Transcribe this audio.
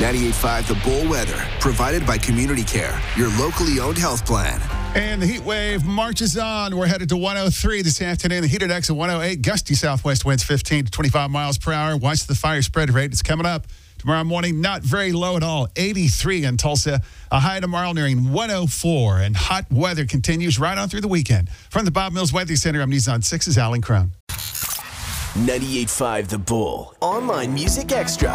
98.5 The Bull weather, provided by Community Care, your locally owned health plan. And the heat wave marches on. We're headed to 103 this afternoon. The heat index at 108. Gusty southwest winds 15 to 25 miles per hour. Watch the fire spread rate. It's coming up. Tomorrow morning, not very low at all. 83 in Tulsa. A high tomorrow nearing 104. And hot weather continues right on through the weekend. From the Bob Mills Weather Center, I'm News on 6's Alan Crone. 98.5 The Bull. Online Music Extra.